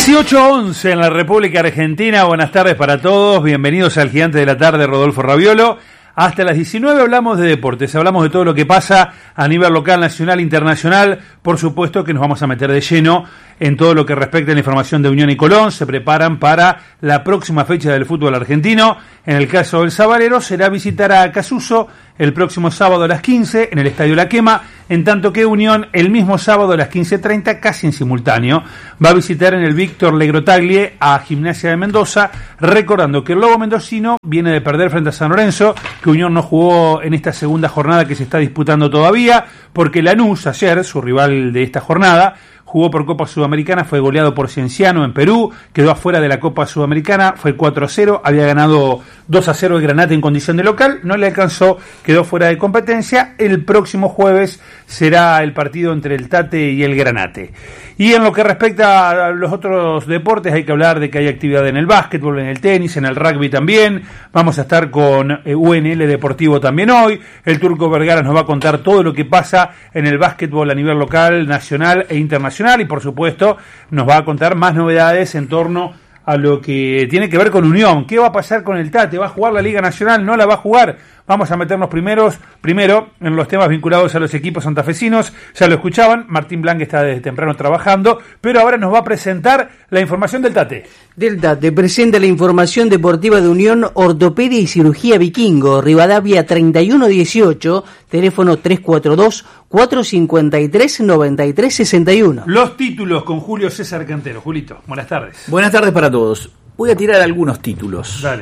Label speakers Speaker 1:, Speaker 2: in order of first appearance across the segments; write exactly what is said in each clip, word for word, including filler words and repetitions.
Speaker 1: dieciocho once en la República Argentina. Buenas tardes para todos. Bienvenidos al Gigante de la Tarde, Rodolfo Raviolo. Hasta las diecinueve hablamos de deportes, hablamos de todo lo que pasa a nivel local, nacional, internacional. Por supuesto que nos vamos a meter de lleno en todo lo que respecta a la información de Unión y Colón. Se preparan para la próxima fecha del fútbol argentino. En el caso del Sabalero será visitar a Acasuso el próximo sábado a las quince en el Estadio La Quema, en tanto que Unión el mismo sábado a las quince treinta, casi en simultáneo, va a visitar en el Víctor Legrotaglie a Gimnasia de Mendoza, recordando que el Lobo mendocino viene de perder frente a San Lorenzo, que Unión no jugó en esta segunda jornada que se está disputando todavía, porque Lanús ayer, su rival de esta jornada, jugó por Copa Sudamericana, fue goleado por Cienciano en Perú, quedó afuera de la Copa Sudamericana, fue cuatro a cero, había ganado dos a cero el Granate en condición de local, no le alcanzó, quedó fuera de competencia. El próximo jueves será el partido entre el Tate y el Granate. Y en lo que respecta a los otros deportes, hay que hablar de que hay actividad en el básquetbol, en el tenis, en el rugby también. Vamos a estar con U N L Deportivo también hoy. El Turco Vergara nos va a contar todo lo que pasa en el básquetbol a nivel local, nacional e internacional. Y por supuesto nos va a contar más novedades en torno a lo que tiene que ver con Unión. ¿Qué va a pasar con el Tate? ¿Va a jugar la Liga Nacional? ¿No la va a jugar? Vamos a meternos primeros, primero en los temas vinculados a los equipos santafesinos. Ya lo escuchaban, Martín Blanc está desde temprano trabajando, pero ahora nos va a presentar la información del Tate.
Speaker 2: Del Tate presenta la información deportiva de Unión, Ortopedia y Cirugía Vikingo, Rivadavia treinta y uno dieciocho, teléfono tres cuatro dos, cuatro cinco tres, nueve tres seis uno.
Speaker 1: Los títulos con Julio César Cantero. Julito, buenas tardes.
Speaker 3: Buenas tardes para todos. Voy a tirar algunos títulos.
Speaker 1: Dale.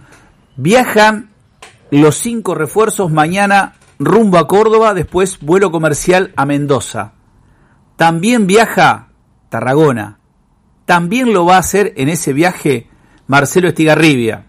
Speaker 3: Viajan los cinco refuerzos mañana rumbo a Córdoba, después vuelo comercial a Mendoza. También viaja Tarragona. También lo va a hacer en ese viaje Marcelo Estigarribia.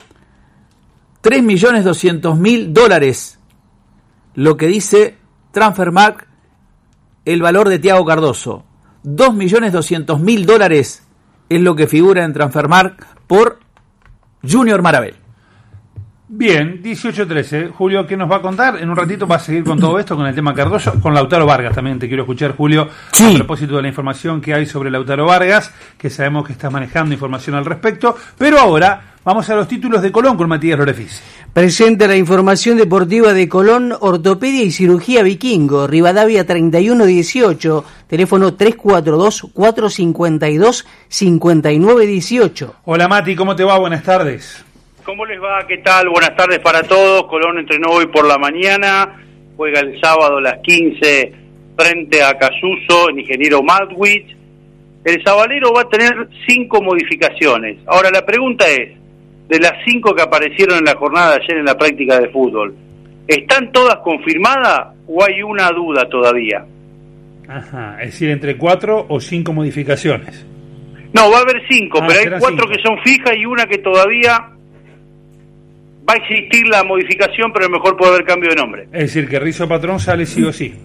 Speaker 3: tres millones doscientos mil dólares, lo que dice Transfermarkt, el valor de Thiago Cardoso. dos millones doscientos mil dólares es lo que figura en Transfermarkt por Junior Marabel.
Speaker 1: Bien, dieciocho trece. Julio, ¿qué nos va a contar? En un ratito va a seguir con todo esto, con el tema Cardoso, con Lautaro Vargas también te quiero escuchar, Julio, sí. A propósito de la información que hay sobre Lautaro Vargas, que sabemos que estás manejando información al respecto, pero ahora vamos a los títulos de Colón con Matías Lorefice.
Speaker 2: Presenta la información deportiva de Colón, Ortopedia y Cirugía Vikingo, Rivadavia treinta y uno dieciocho, teléfono tres cuatro dos, cuatro cinco dos, cinco nueve uno ocho.
Speaker 1: Hola Mati, ¿cómo te va? Buenas tardes.
Speaker 4: ¿Cómo les va? ¿Qué tal? Buenas tardes para todos. Colón entrenó hoy por la mañana, juega el sábado a las quince frente a Casuso, en Ingeniero Madwich. El Sabalero va a tener cinco modificaciones. Ahora la pregunta es, de las cinco que aparecieron en la jornada de ayer en la práctica de fútbol, ¿están todas confirmadas o hay una duda todavía?
Speaker 1: Ajá, es decir, entre cuatro o cinco modificaciones.
Speaker 4: No, va a haber cinco,
Speaker 1: ah,
Speaker 4: pero hay cuatro
Speaker 1: cinco.
Speaker 4: que son fijas y una que todavía va a existir la modificación, pero a lo mejor puede haber cambio de nombre.
Speaker 1: Es decir, que Rizzo Patrón sale sí o sí.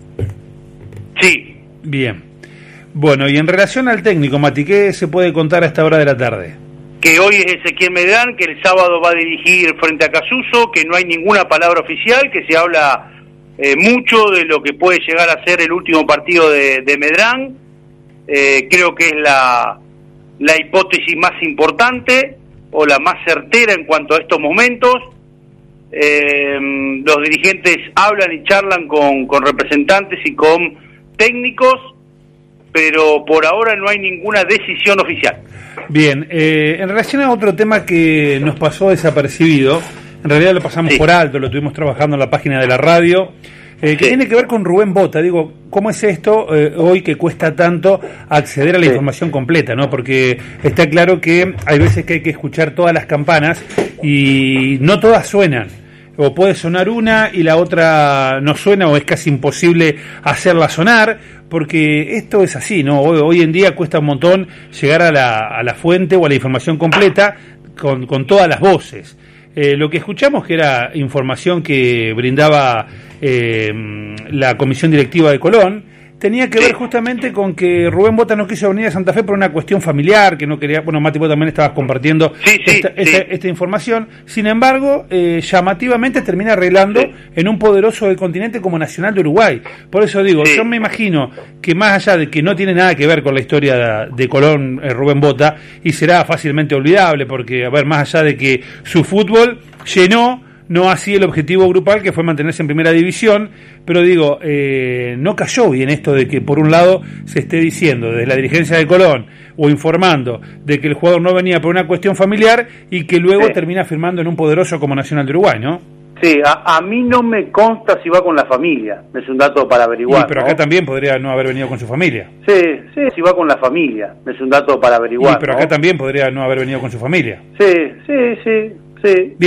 Speaker 4: Sí.
Speaker 1: Bien. Bueno, y en relación al técnico, Mati, ¿qué se puede contar a esta hora de la tarde?
Speaker 4: Que hoy es Ezequiel Medrán, que el sábado va a dirigir frente a Casuso, que no hay ninguna palabra oficial, que se habla eh, mucho de lo que puede llegar a ser el último partido de, de Medrán. Eh, creo que es la, la hipótesis más importante o la más certera en cuanto a estos momentos. Eh, los dirigentes hablan y charlan con, con representantes y con técnicos, pero por ahora no hay ninguna decisión oficial.
Speaker 1: Bien, eh, en relación a otro tema que nos pasó desapercibido, en realidad lo pasamos sí. por alto, lo tuvimos trabajando en la página de la radio, eh, que sí. tiene que ver con Rubén Bota. Digo, ¿cómo es esto eh, hoy que cuesta tanto acceder a la sí. información completa, ¿no? Porque está claro que hay veces que hay que escuchar todas las campanas y no todas suenan. O puede sonar una y la otra no suena, o es casi imposible hacerla sonar, porque esto es así, ¿no? Hoy, hoy en día cuesta un montón llegar a la, a la fuente o a la información completa con, con todas las voces. Eh, lo que escuchamos que era información que brindaba eh, la Comisión Directiva de Colón, tenía que
Speaker 4: Sí.
Speaker 1: ver justamente con que Rubén Bota no quiso venir a Santa Fe por una cuestión familiar, que no quería, bueno, Mati, vos también estabas compartiendo
Speaker 4: Sí, sí,
Speaker 1: esta,
Speaker 4: sí.
Speaker 1: esta, esta información, sin embargo, eh, llamativamente termina arreglando
Speaker 4: Sí.
Speaker 1: en un poderoso del continente como Nacional de Uruguay. Por eso digo,
Speaker 4: Sí.
Speaker 1: yo me imagino que más allá de que no tiene nada que ver con la historia de, de Colón, eh, Rubén Bota, y será fácilmente olvidable, porque, a ver, más allá de que su fútbol llenó, no así el objetivo grupal, que fue mantenerse en primera división, pero digo, eh, no cayó bien esto de que por un lado se esté diciendo desde la dirigencia de Colón o informando de que el jugador no venía por una cuestión familiar y que luego
Speaker 4: Sí.
Speaker 1: termina firmando en un poderoso como Nacional de Uruguay, ¿no?
Speaker 4: Sí, a, a mí no me consta si va con la familia, es un dato para
Speaker 1: Y,
Speaker 4: averiguar.
Speaker 1: pero
Speaker 4: ¿no?
Speaker 1: acá también podría no haber venido con su familia.
Speaker 4: Sí, sí, si va con la familia, es un dato para
Speaker 1: Y,
Speaker 4: averiguar.
Speaker 1: pero
Speaker 4: ¿no?
Speaker 1: acá también podría no haber venido con su familia.
Speaker 4: Sí, sí, sí, sí.